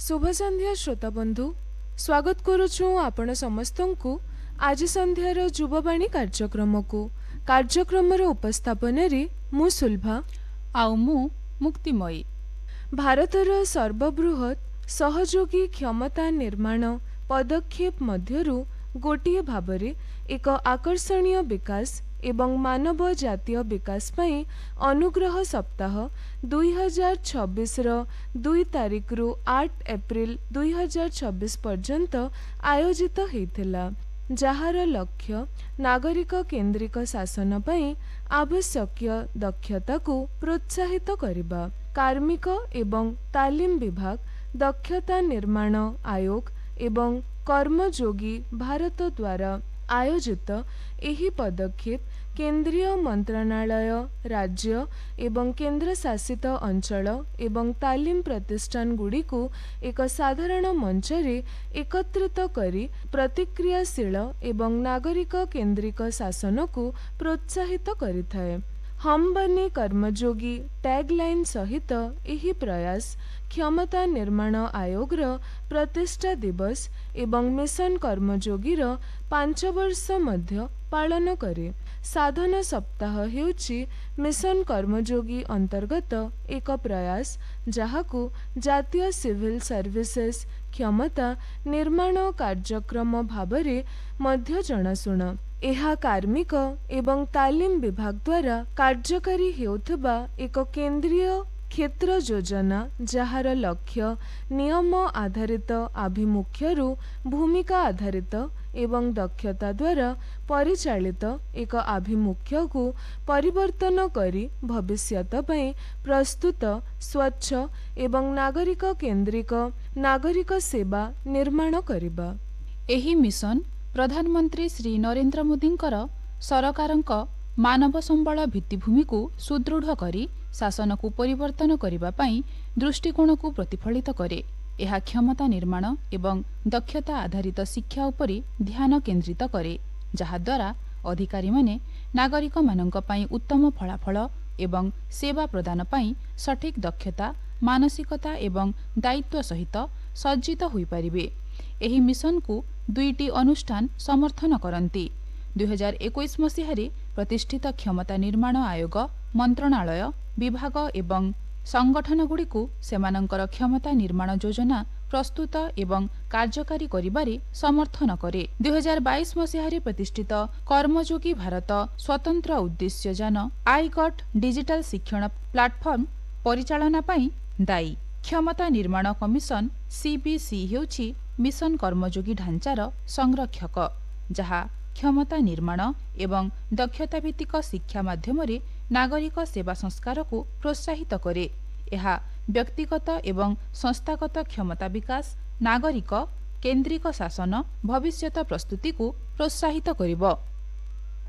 शुभ संध्या श्रोता बंधु स्वागत करुछु आपण समस्तंकु आज संध्यार युववाणी कार्यक्रम को कार्यक्रमर उपस्थापन रे मु सुलभा आउ मु मुक्तिमयी। भारतर सर्वबृहत सहयोगी क्षमता निर्माण पदक्षेप मध्यरु गोटिए भाबरे एक आकर्षणीय विकास एवं मानव जातीय विकास पई अनुग्रह सप्ताह 2026 रो 2 तारिख रु 8 एप्रिल 2026 पर्यंत आयोजित हेतिला, जहार लक्ष्य नागरिक केंद्रिक शासन पई आवश्यक दक्षता को प्रोत्साहित करिबा। कार्मिक एवं तालीम विभाग, दक्षता निर्माण आयोग एवं कर्मयोगी भारत द्वारा आयोजित एही पदक्षेप केंद्रीय मंत्रणालय, राज्य एवं केंद्र शासित अंचल एवं तालीम प्रतिष्ठान गुड़ी को एक साधारण मंच रे एकत्रित करी प्रतिक्रियाशील एवं नागरिक केंद्रिक शासन को प्रोत्साहित करिथाए। हम बने कर्मयोगी टैगलाइन सहित एही प्रयास क्षमता निर्माण आयोग रो प्रतिष्ठा दिवस एवं मिशन कर्मयोगी रो 5 वर्ष मध्य पालन करे। साधन सप्ताह हेउची मिशन कर्मयोगी अंतर्गत एक प्रयास जहाकू जातीय सिविल सर्विसेस क्षमता निर्माण कार्यक्रम भाबरे मध्य जनाशुना। एहा कार्मिक एवं तालीम विभाग द्वारा कार्यकारी हेउथबा एक केंद्रीय क्षेत्र योजना जहार लक्ष्य नियम आधारित आभिमुख्यरु भूमिका आधारित एवं दक्षता द्वारा परिचालित एक आभिमुख्य को परिवर्तन करी भविष्यत पई प्रस्तुत स्वच्छ एवं नागरिक केंद्रिक नागरिक सेवा निर्माण करिबा। एही मिशन प्रधानमंत्री श्री नरेंद्र मोदींकर सरकारंक मानव संबल भित्तिभूमि को सुदृढ़ करी शासन को परिवर्तन करिबा पई दृष्टिकोण को प्रतिफलित करे। यह क्षमता निर्माण एवं दक्षता आधारित शिक्षा उपरि ध्यान केंद्रित करे, जहा द्वारा अधिकारी माने नागरिक मानक पई उत्तम फलाफल एवं सेवा प्रदान पई सठिक दक्षता, मानसिकता एवं दायित्व सहित सज्जित होई परिबे। एही मिशन को 2टी अनुष्ठान समर्थन करती। 2021 मसीहारे प्रतिष्ठित क्षमता निर्माण आयोग मंत्रणालय विभाग एवं संगठन गुड़ी को सेमानंकर क्षमता निर्माण योजना प्रस्तुत एवं कार्यकारी करिबारे समर्थन करे। 2022 मसीहारे प्रतिष्ठित कर्मयोगी भारत स्वतंत्र उद्देश्य जान आईगट डिजिटल शिक्षण प्लाटफर्म परिचालना पई दायी। क्षमता निर्माण कमिशन सीबीसी हेउछि मिशन कर्मयोगी ढांचार संरक्षक, जहा क्षमता निर्माण एवं दक्षता भित्तिक शिक्षा माध्यम नागरिक सेवा संस्कार को प्रोत्साहित करे। यह व्यक्तिगत एवं संस्थागत क्षमता विकास, नागरिक केंद्रिक शासन भविष्यत प्रस्तुति को प्रोत्साहित करिब।